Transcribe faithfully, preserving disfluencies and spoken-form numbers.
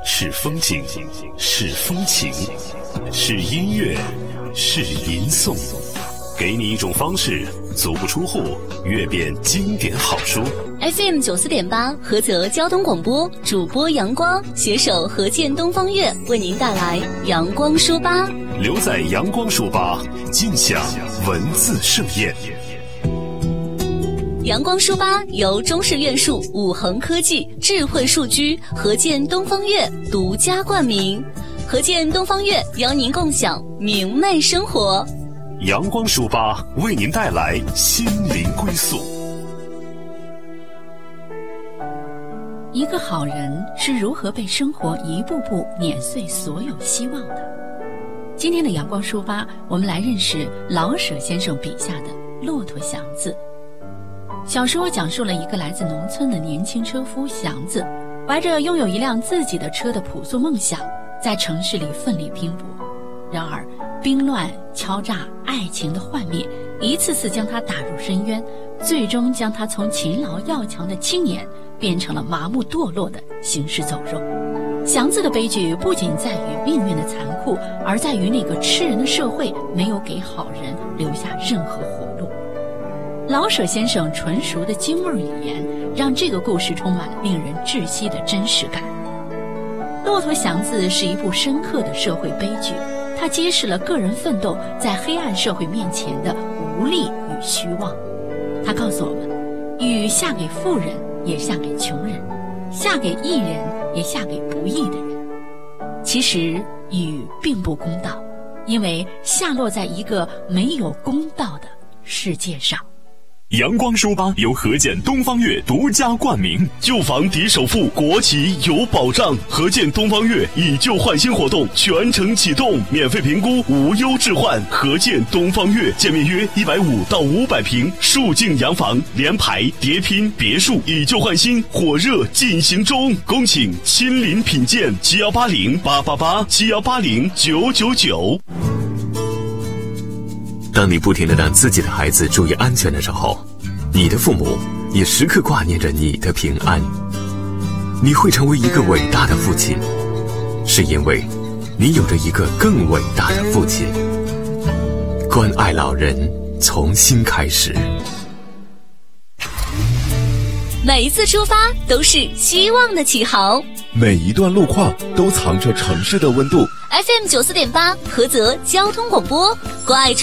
是风景，是风情，是音乐，是吟诵，给你一种方式，足不出户阅遍经典好书。 F M 九四点八菏泽交通广播，主播阳光携手何健东方悦为您带来阳光书吧。 留在阳光书吧，尽享文字盛宴。 阳光书吧由中式院术、五恒科技、智慧数居、何健东方悦独家冠名。何健东方悦邀您共享明媚生活。 阳光书吧为您带来心灵归宿。 一个好人是如何被生活一步步碾碎所有希望的？今天的阳光书吧，我们来认识老舍先生笔下的骆驼祥子。小说讲述了一个来自农村的年轻车夫祥子，怀着拥有一辆自己的车的朴素梦想，在城市里奋力拼搏。然而兵乱、敲诈、爱情的幻灭一次次将他打入深渊，最终将他从勤劳要强的青年变成了麻木堕落的行尸走肉。祥子的悲剧不仅在于命运的残酷，而在于那个吃人的社会没有给好人留下任何活路。老舍先生纯熟的京味语言，让这个故事充满了令人窒息的真实感。骆驼祥子是一部深刻的社会悲剧，它揭示了个人奋斗在黑暗社会面前的无力与虚妄。它告诉我们，雨下给富人也下给穷人，下给义人也下给不义的人。其实雨并不公道，因为下落在一个没有公道的世界上。 阳光书吧由何健东方悦独家冠名，旧房抵首付，国企有保障。何健东方悦以旧换新活动全程启动，免费评估，无忧置换。何健东方悦建面约一百五到五百平，数境洋房、联排、叠拼、别墅，以旧换新，火热进行中。恭请亲临品鉴，七幺八零八八八七幺八零九九九。当你不停地让自己的孩子注意安全的时候，你的父母也时刻挂念着你的平安。你会成为一个伟大的父亲，是因为你有着一个更伟大的父亲。关爱老人，从新开始。 每一次出发都是希望的起航， 每一段路况都藏着城市的温度。 F M 九四点八菏泽交通广播，关爱